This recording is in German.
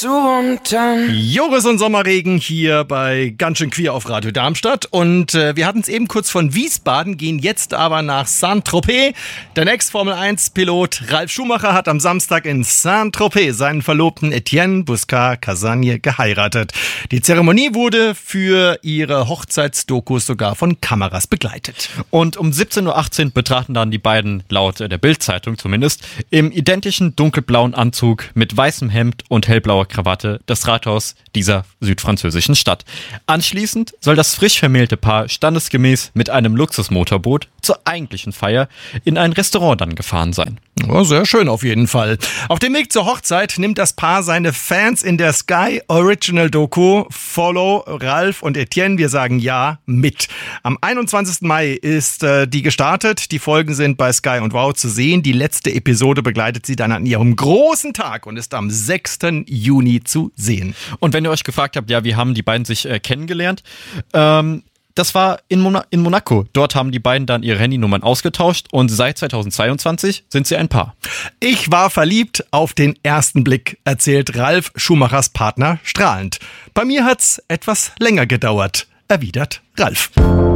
Du und dann. Joris und Sommerregen hier bei Ganz schön Queer auf Radio Darmstadt. Und wir hatten es eben kurz von Wiesbaden, gehen jetzt aber nach Saint-Tropez. Der Ex-Formel-1-Pilot Ralf Schumacher hat am Samstag in Saint-Tropez seinen Verlobten Etienne Busquets-Castagne geheiratet. Die Zeremonie wurde für ihre Hochzeitsdokus sogar von Kameras begleitet. Und um 17.18 Uhr betraten dann die beiden, laut der Bild-Zeitung zumindest, im identischen dunkelblauen Anzug mit weißem Hemd und hellblauer Krawatte das Rathaus dieser südfranzösischen Stadt. Anschließend soll das frisch vermählte Paar standesgemäß mit einem Luxusmotorboot zur eigentlichen Feier in ein Restaurant dann gefahren sein. Ja, sehr schön auf jeden Fall. Auf dem Weg zur Hochzeit nimmt das Paar seine Fans in der Sky Original Doku Follow Ralf und Etienne, wir sagen ja, mit. Am 21. Mai ist die gestartet. Die Folgen sind bei Sky und Wow zu sehen. Die letzte Episode begleitet sie dann an ihrem großen Tag und ist am 6. Juni zu sehen. Und wenn ihr euch gefragt habt, ja, wie haben die beiden sich kennengelernt? Das war in Monaco. Dort haben die beiden dann ihre Handynummern ausgetauscht und seit 2022 sind sie ein Paar. Ich war verliebt auf den ersten Blick, erzählt Ralf Schumachers Partner strahlend. Bei mir hat's etwas länger gedauert, erwidert Ralf.